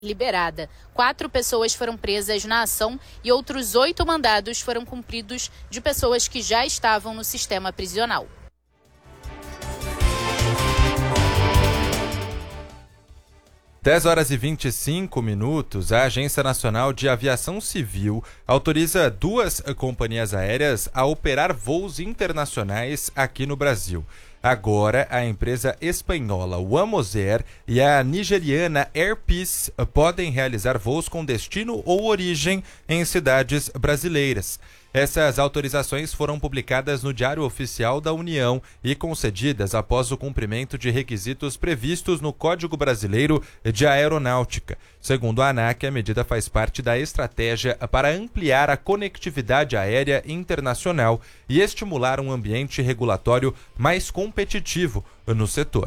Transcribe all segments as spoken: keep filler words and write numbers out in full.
liberada. Quatro pessoas foram presas na ação e outros oito mandados foram cumpridos de pessoas que já estavam no sistema prisional. dez horas e vinte e cinco minutos, a Agência Nacional de Aviação Civil autoriza duas companhias aéreas a operar voos internacionais aqui no Brasil. Agora, a empresa espanhola Wamos Air e a nigeriana Air Peace podem realizar voos com destino ou origem em cidades brasileiras. Essas autorizações foram publicadas no Diário Oficial da União e concedidas após o cumprimento de requisitos previstos no Código Brasileiro de Aeronáutica. Segundo a ANAC, a medida faz parte da estratégia para ampliar a conectividade aérea internacional e estimular um ambiente regulatório mais competitivo no setor.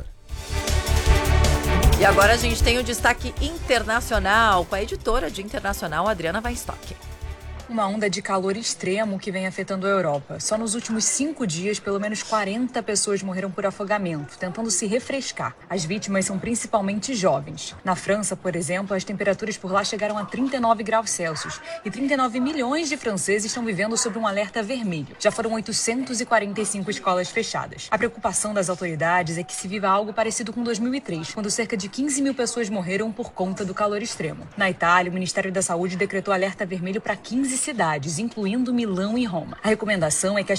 E agora a gente tem o destaque internacional com a editora de Internacional, Adriana Weinstock. Uma onda de calor extremo que vem afetando a Europa. Só nos últimos cinco dias, pelo menos quarenta pessoas morreram por afogamento, tentando se refrescar. As vítimas são principalmente jovens. Na França, por exemplo, as temperaturas por lá chegaram a trinta e nove graus Celsius e trinta e nove milhões de franceses estão vivendo sob um alerta vermelho. Já foram oitocentas e quarenta e cinco escolas fechadas. A preocupação das autoridades é que se viva algo parecido com dois mil e três, quando cerca de quinze mil pessoas morreram por conta do calor extremo. Na Itália, o Ministério da Saúde decretou alerta vermelho para quinze cidades, incluindo Milão e Roma. A recomendação é que as